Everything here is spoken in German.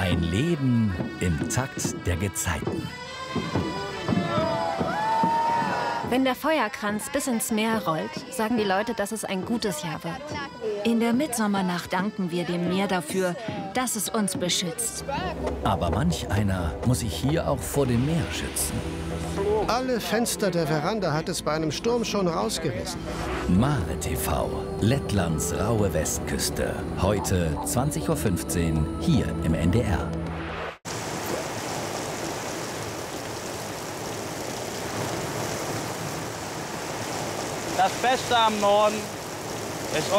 Ein Leben im Takt der Gezeiten. Wenn der Feuerkranz bis ins Meer rollt, sagen die Leute, dass es ein gutes Jahr wird. In der Mitsommernacht danken wir dem Meer dafür, dass es uns beschützt. Aber manch einer muss sich hier auch vor dem Meer schützen. Alle Fenster der Veranda hat es bei einem Sturm schon rausgerissen. Mare TV, Lettlands raue Westküste. Heute 20:15 Uhr hier im NDR. Das Beste am Norden ist